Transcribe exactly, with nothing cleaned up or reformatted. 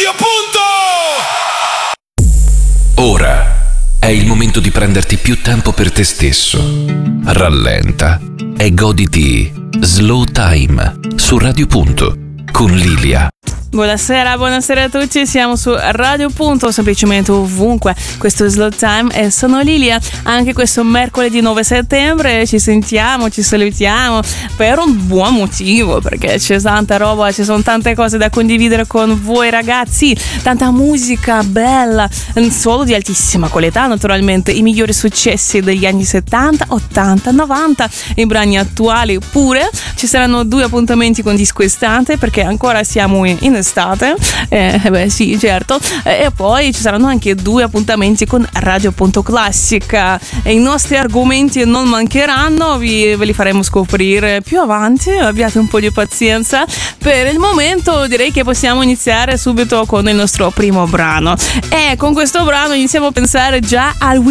Radio Punto! Ora è il momento di prenderti più tempo per te stesso. Rallenta e goditi Slow Time su Radio Punto con Lilia. Buonasera, buonasera a tutti, siamo su Radio Punto, semplicemente ovunque. Questo è Slow Time e sono Lilia. Anche questo mercoledì nove settembre ci sentiamo, ci salutiamo per un buon motivo, perché c'è tanta roba, ci sono tante cose da condividere con voi ragazzi, tanta musica bella, solo di altissima qualità naturalmente, i migliori successi degli anni settanta, ottanta, novanta, i brani attuali pure. Ci saranno due appuntamenti con Disco Estate perché ancora siamo in estate, eh, beh sì certo, e poi ci saranno anche due appuntamenti con Radio Punto Classica e i nostri argomenti non mancheranno, vi, ve li faremo scoprire più avanti, abbiate un po' di pazienza. Per il momento direi che possiamo iniziare subito con il nostro primo brano e con questo brano iniziamo a pensare già al